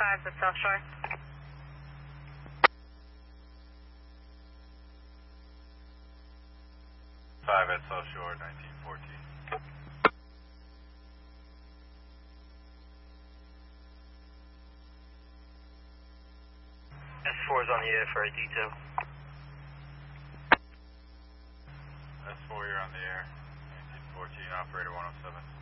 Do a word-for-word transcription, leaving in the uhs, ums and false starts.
five at South Shore. five at South Shore, nineteen fourteen. S four is on the air for a detail. S four, you're on the air. nineteen fourteen, operator one oh seven.